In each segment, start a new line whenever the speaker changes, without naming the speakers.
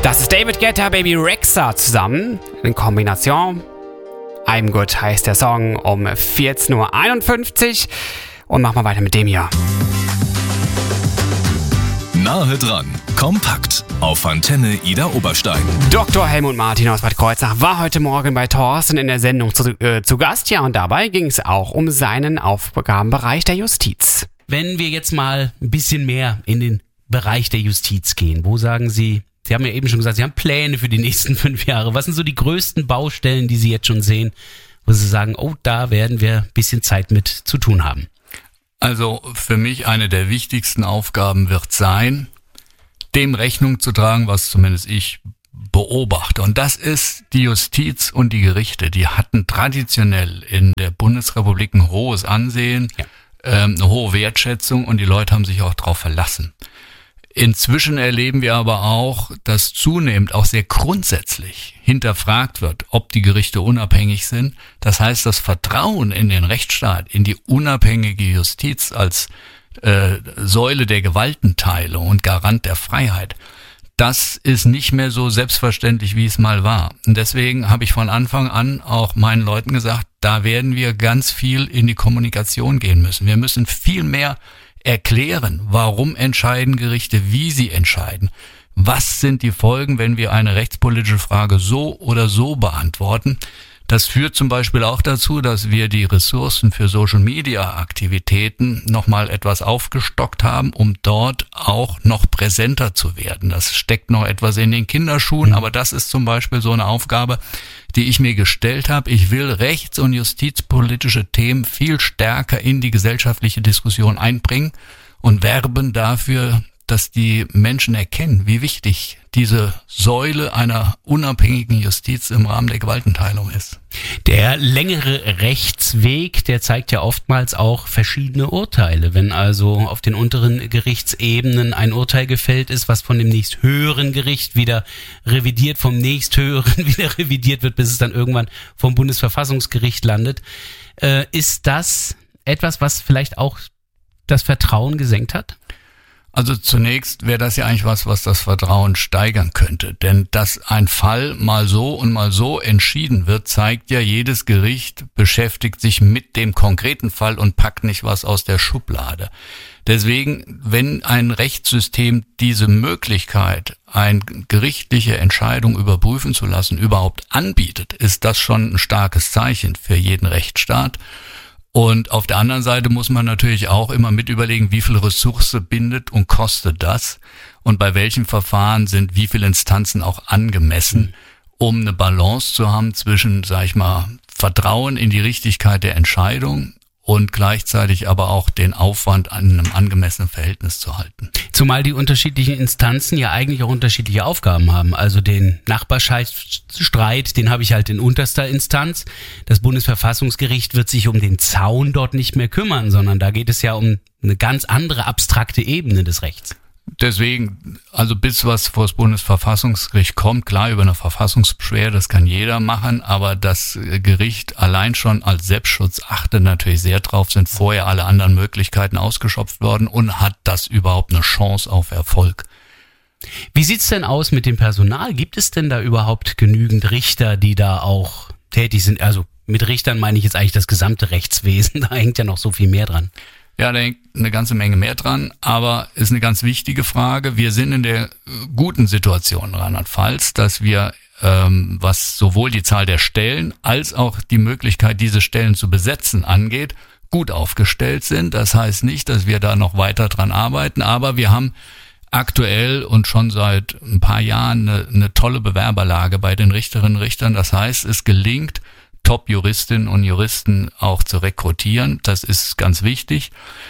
Das ist David Guetta, Baby Rexha zusammen in Kombination. I'm Good heißt der Song um 14.51 Uhr. Und machen wir weiter mit dem hier.
Nahe dran, kompakt, auf Antenne Ida Oberstein.
Dr. Helmut Martin aus Bad Kreuznach war heute Morgen bei Thorsten in der Sendung zu Gast. Ja, und dabei ging es auch um seinen Aufgabenbereich der Justiz.
Wenn wir jetzt mal ein bisschen mehr in den Bereich der Justiz gehen, wo sagen Sie haben ja eben schon gesagt, Sie haben Pläne für die nächsten 5 Jahre. Was sind so die größten Baustellen, die Sie jetzt schon sehen, wo Sie sagen, oh, da werden wir ein bisschen Zeit mit zu tun haben?
Also für mich eine der wichtigsten Aufgaben wird sein, dem Rechnung zu tragen, was zumindest ich beobachte. Und das ist die Justiz und die Gerichte. Die hatten traditionell in der Bundesrepublik ein hohes Ansehen, eine hohe Wertschätzung und die Leute haben sich auch darauf verlassen. Inzwischen erleben wir aber auch, dass zunehmend auch sehr grundsätzlich hinterfragt wird, ob die Gerichte unabhängig sind. Das heißt, das Vertrauen in den Rechtsstaat, in die unabhängige Justiz als Säule der Gewaltenteilung und Garant der Freiheit, das ist nicht mehr so selbstverständlich, wie es mal war. Und deswegen habe ich von Anfang an auch meinen Leuten gesagt, da werden wir ganz viel in die Kommunikation gehen müssen. Wir müssen viel mehr erklären, warum entscheiden Gerichte, wie sie entscheiden. Was sind die Folgen, wenn wir eine rechtspolitische Frage so oder so beantworten? Das führt zum Beispiel auch dazu, dass wir die Ressourcen für Social-Media-Aktivitäten nochmal etwas aufgestockt haben, um dort auch noch präsenter zu werden. Das steckt noch etwas in den Kinderschuhen, aber das ist zum Beispiel so eine Aufgabe, die ich mir gestellt habe. Ich will rechts- und justizpolitische Themen viel stärker in die gesellschaftliche Diskussion einbringen und werben dafür, dass die Menschen erkennen, wie wichtig diese Säule einer unabhängigen Justiz im Rahmen der Gewaltenteilung ist.
Der längere Rechtsweg, der zeigt ja oftmals auch verschiedene Urteile. Wenn also auf den unteren Gerichtsebenen ein Urteil gefällt ist, was von dem nächsthöheren Gericht wieder revidiert, vom nächsthöheren wieder revidiert wird, bis es dann irgendwann vom Bundesverfassungsgericht landet, ist das etwas, was vielleicht auch das Vertrauen gesenkt hat?
Also zunächst wäre das ja eigentlich was das Vertrauen steigern könnte. Denn dass ein Fall mal so und mal so entschieden wird, zeigt ja, jedes Gericht beschäftigt sich mit dem konkreten Fall und packt nicht was aus der Schublade. Deswegen, wenn ein Rechtssystem diese Möglichkeit, eine gerichtliche Entscheidung überprüfen zu lassen, überhaupt anbietet, ist das schon ein starkes Zeichen für jeden Rechtsstaat. Und auf der anderen Seite muss man natürlich auch immer mit überlegen, wie viel Ressource bindet und kostet das und bei welchem Verfahren sind wie viele Instanzen auch angemessen, um eine Balance zu haben zwischen, sag ich mal, Vertrauen in die Richtigkeit der Entscheidung und gleichzeitig aber auch den Aufwand an einem angemessenen Verhältnis zu halten.
Zumal die unterschiedlichen Instanzen ja eigentlich auch unterschiedliche Aufgaben haben. Also den Nachbarschaftsstreit, den habe ich halt in unterster Instanz. Das Bundesverfassungsgericht wird sich um den Zaun dort nicht mehr kümmern, sondern da geht es ja um eine ganz andere abstrakte Ebene des Rechts.
Deswegen, also bis was vor das Bundesverfassungsgericht kommt, klar, über eine Verfassungsbeschwerde, das kann jeder machen, aber das Gericht allein schon als Selbstschutz achtet natürlich sehr drauf, sind vorher alle anderen Möglichkeiten ausgeschöpft worden und hat das überhaupt eine Chance auf Erfolg.
Wie sieht's denn aus mit dem Personal? Gibt es denn da überhaupt genügend Richter, die da auch tätig sind? Also mit Richtern meine ich jetzt eigentlich das gesamte Rechtswesen, da hängt ja noch so viel mehr dran.
Ja, da hängt eine ganze Menge mehr dran, aber ist eine ganz wichtige Frage. Wir sind in der guten Situation in Rheinland-Pfalz, dass wir, was sowohl die Zahl der Stellen als auch die Möglichkeit, diese Stellen zu besetzen angeht, gut aufgestellt sind. Das heißt nicht, dass wir da noch weiter dran arbeiten, aber wir haben aktuell und schon seit ein paar Jahren eine tolle Bewerberlage bei den Richterinnen und Richtern. Das heißt, es gelingt, Top-Juristinnen und Juristen auch zu rekrutieren. Das ist ganz wichtig.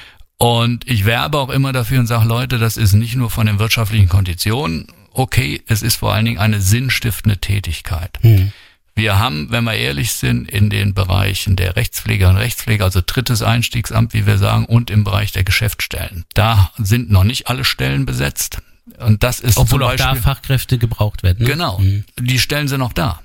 Und ich werbe auch immer dafür und sage, Leute, das ist nicht nur von den wirtschaftlichen Konditionen okay, es ist vor allen Dingen eine sinnstiftende Tätigkeit. Wir haben, wenn wir ehrlich sind, in den Bereichen der Rechtspflegerinnen und Rechtspfleger, also drittes Einstiegsamt, wie wir sagen, und im Bereich der Geschäftsstellen. Da sind noch nicht alle Stellen besetzt. Und das ist
obwohl auch da Fachkräfte gebraucht werden. Ne?
Genau, die Stellen sind noch da.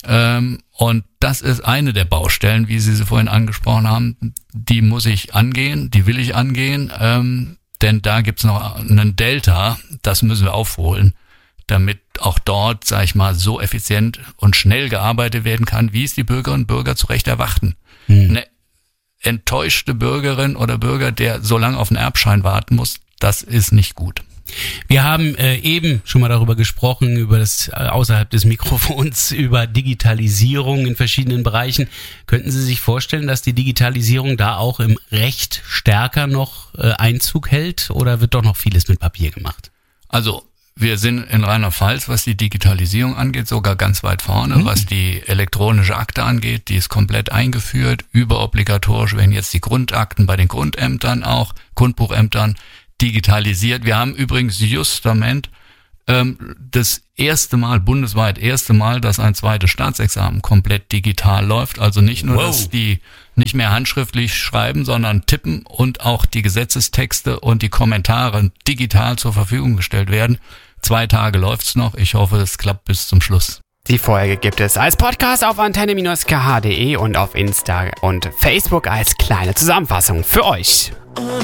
Und das ist eine der Baustellen, wie Sie sie vorhin angesprochen haben, die muss ich angehen, die will ich angehen, denn da gibt's noch einen Delta, das müssen wir aufholen. damit auch dort, sag ich mal, so effizient und schnell gearbeitet werden kann, wie es die Bürgerinnen und Bürger zu Recht erwarten. Eine enttäuschte Bürgerin oder Bürger, der so lange auf einen Erbschein warten muss, das ist nicht gut.
Wir haben eben schon mal darüber gesprochen, über das außerhalb des Mikrofons, über Digitalisierung in verschiedenen Bereichen. Könnten Sie sich vorstellen, dass die Digitalisierung da auch im Recht stärker noch Einzug hält oder wird doch noch vieles mit Papier gemacht?
Also wir sind in Rheinland-Pfalz, was die Digitalisierung angeht, sogar ganz weit vorne. Was die elektronische Akte angeht, die ist komplett eingeführt, überobligatorisch werden jetzt die Grundakten bei den Grundämtern auch, Grundbuchämtern digitalisiert. Wir haben übrigens justament das erste Mal, bundesweit erste Mal, dass ein zweites Staatsexamen komplett digital läuft. Also nicht nur, dass die nicht mehr handschriftlich schreiben, sondern tippen und auch die Gesetzestexte und die Kommentare digital zur Verfügung gestellt werden. 2 Tage läuft's noch. Ich hoffe, es klappt bis zum Schluss.
Die Folge gibt es als Podcast auf antenne-kh.de und auf Insta und Facebook als kleine Zusammenfassung für euch.